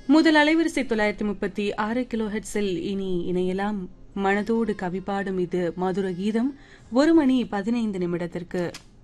முதல் அலைவரிசை 936 கிலோ ஹெர்ட்ஸில் இனி இணையலாம். மனதோடு கவிபாடும் இது மதுர கீதம் 1 மணி 15 நிமிடத்திற்கு.